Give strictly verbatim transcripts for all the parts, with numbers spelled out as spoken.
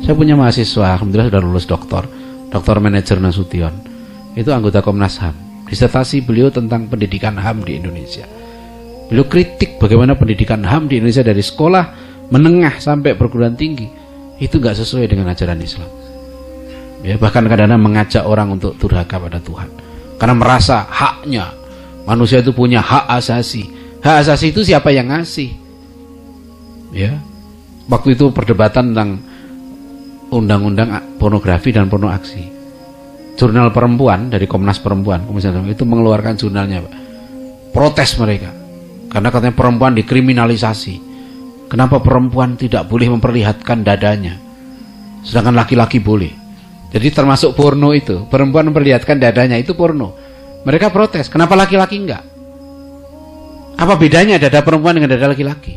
Saya punya mahasiswa, alhamdulillah sudah lulus doktor, doktor manajer Nasution. Itu anggota Komnas H A M. Disertasi beliau tentang pendidikan H A M di Indonesia. Beliau kritik bagaimana pendidikan H A M di Indonesia dari sekolah menengah sampai perguruan tinggi itu nggak sesuai dengan ajaran Islam. Ya, bahkan kadang-kadang mengajak orang untuk durhaka pada Tuhan. Karena merasa haknya manusia itu punya hak asasi. Hak asasi itu siapa yang ngasih? Ya. Waktu itu perdebatan tentang undang-undang pornografi dan porno aksi. Jurnal Perempuan dari Komnas Perempuan, Komnas Perempuan itu mengeluarkan jurnalnya, Pak. Protes mereka. Karena katanya perempuan dikriminalisasi. Kenapa perempuan tidak boleh memperlihatkan dadanya, sedangkan laki-laki boleh? Jadi termasuk porno itu, perempuan memperlihatkan dadanya itu porno. Mereka protes, kenapa laki-laki enggak? Apa bedanya dada perempuan dengan dada laki-laki?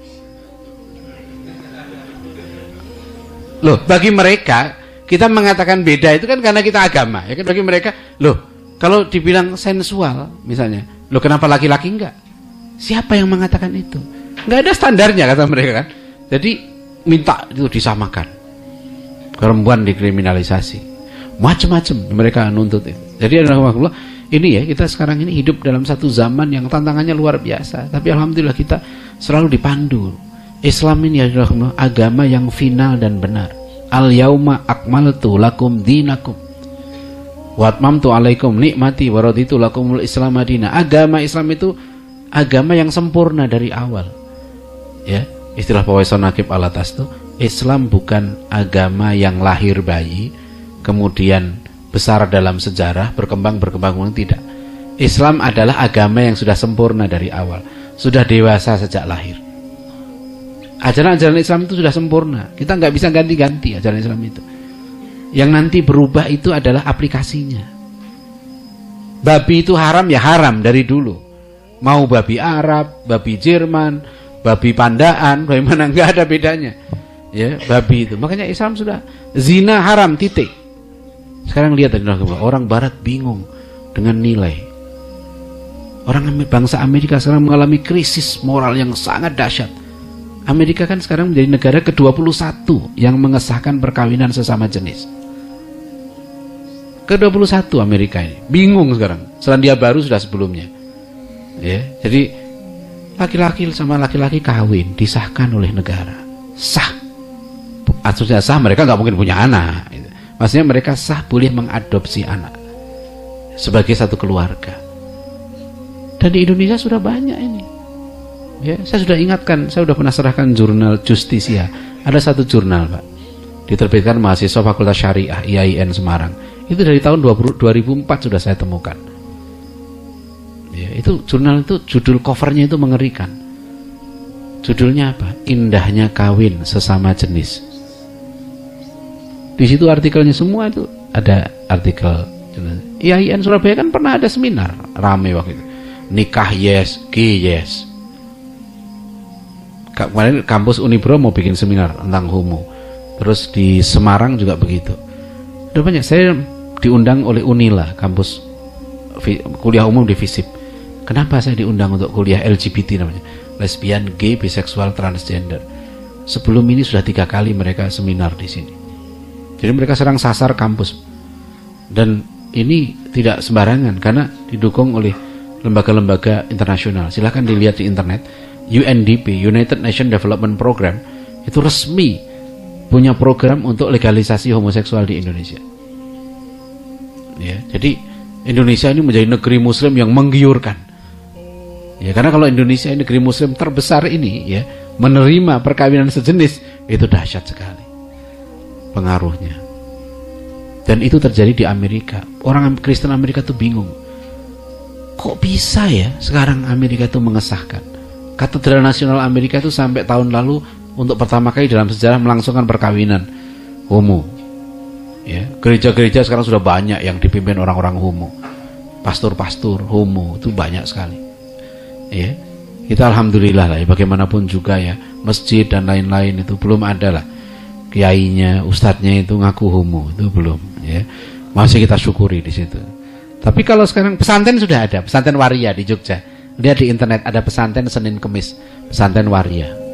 Loh, bagi mereka kita mengatakan beda itu kan karena kita agama, ya kan? Bagi mereka, loh, kalau dibilang sensual misalnya, loh kenapa laki-laki enggak? Siapa yang mengatakan itu? Enggak ada standarnya kata mereka kan. Jadi minta itu disamakan. Perempuan dikriminalisasi. Macam-macam mereka nuntut itu. Jadi alhamdulillah ini ya, kita sekarang ini hidup dalam satu zaman yang tantangannya luar biasa. Tapi alhamdulillah kita selalu dipandu. Islam ini adalah agama yang final dan benar. Al yauma akmaltu lakum dinakum wa atmamtu alaikum nikmati wa raditu lakumul Islam madina. Agama Islam itu agama yang sempurna dari awal. Ya, istilah Pak Waison Nakib Alatas itu, Islam bukan agama yang lahir bayi kemudian besar dalam sejarah berkembang berkembang tidak. Islam adalah agama yang sudah sempurna dari awal, sudah dewasa sejak lahir. Ajaran-ajaran Islam itu sudah sempurna. Kita nggak bisa ganti-ganti ajaran Islam itu. Yang nanti berubah itu adalah aplikasinya. Babi itu haram ya haram dari dulu. Mau babi Arab, babi Jerman, babi Pandaan, bagaimana nggak ada bedanya. Ya, babi itu. Makanya Islam sudah zina haram titik. Sekarang lihat tadi orang Barat bingung dengan nilai. Orang bangsa Amerika sekarang mengalami krisis moral yang sangat dahsyat. Amerika kan sekarang menjadi negara ke dua puluh satu yang mengesahkan perkawinan sesama jenis. ke dua puluh satu Amerika ini. Bingung sekarang. Selandia Baru sudah sebelumnya. Ya, jadi laki-laki sama laki-laki kawin disahkan oleh negara. Sah. Asasnya sah, mereka nggak mungkin punya anak. Maksudnya mereka sah boleh mengadopsi anak sebagai satu keluarga. Dan di Indonesia sudah banyak ini. Ya, saya sudah ingatkan, saya sudah pernah serahkan jurnal Justisia. Ada satu jurnal, Pak, diterbitkan mahasiswa Fakultas Syariah I A I N Semarang. Itu dari tahun dua ribu empat sudah saya temukan. Ya, itu jurnal itu judul covernya itu mengerikan. Judulnya apa? Indahnya kawin sesama jenis. Di situ artikelnya semua itu ada artikel. I A I N Surabaya kan pernah ada seminar rame waktu itu. Nikah yes, G yes. Kemarin kampus Unibro mau bikin seminar tentang homo. Terus di Semarang juga begitu. Udah banyak. Saya diundang oleh Unila, kampus kuliah umum di FISIP. Kenapa saya diundang untuk kuliah L G B T namanya? Lesbian, gay, biseksual, transgender. Sebelum ini sudah tiga kali mereka seminar di sini. Jadi mereka serang sasar kampus. Dan ini tidak sembarangan karena didukung oleh lembaga-lembaga internasional. Silahkan dilihat di internet. U N D P, United Nations Development Program, itu resmi punya program untuk legalisasi homoseksual di Indonesia. Ya, jadi Indonesia ini menjadi negeri Muslim yang menggiurkan. Ya, karena kalau Indonesia ini negeri Muslim terbesar ini, ya, menerima perkawinan sejenis, itu dahsyat sekali pengaruhnya. Dan itu terjadi di Amerika. Orang Kristen Amerika tuh bingung. Kok bisa ya sekarang Amerika itu mengesahkan? Katedral Nasional Amerika itu sampai tahun lalu untuk pertama kali dalam sejarah melangsungkan perkawinan homo. Ya, gereja-gereja sekarang sudah banyak yang dipimpin orang-orang homo. Pastor-pastor homo itu banyak sekali. Ya. Kita alhamdulillah lah ya, bagaimanapun juga ya, masjid dan lain-lain itu belum ada lah. Kiainya, ustadznya itu ngaku homo, itu belum, ya. Masih kita syukuri di situ. Tapi kalau sekarang pesantren sudah ada, pesantren waria di Jogja. Lihat di internet ada pesantren Senin Kemis, pesantren waria.